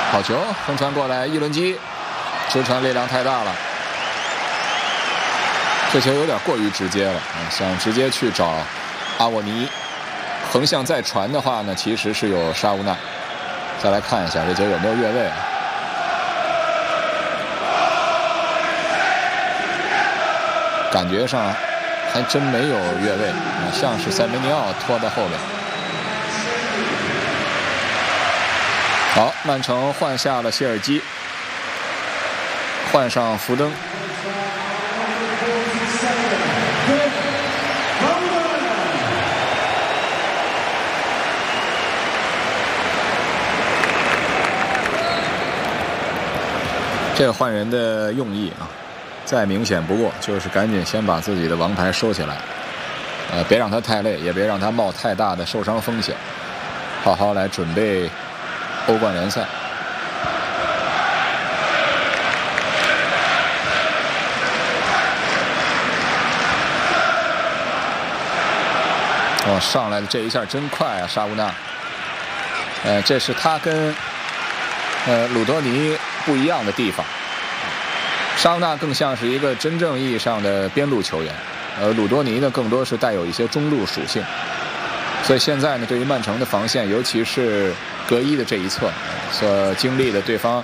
好球，横传过来，一轮机，直传力量太大了，这球有点过于直接了，想直接去找阿沃尼，横向再传的话呢，其实是有沙乌纳。再来看一下这球有没有越位。感觉上还真没有越位，像是塞梅尼奥拖在后面。好，曼城换下了谢尔基，换上福登。这个换人的用意啊，再明显不过，就是赶紧先把自己的王牌收起来，别让他太累，也别让他冒太大的受伤风险，好好来准备欧冠联赛。上来的这一下真快啊，沙乌纳。这是他跟鲁多尼不一样的地方。沙乌纳更像是一个真正意义上的边路球员，鲁多尼呢更多是带有一些中路属性。所以现在呢，对于曼城的防线，尤其是隔一的这一侧所经历的对方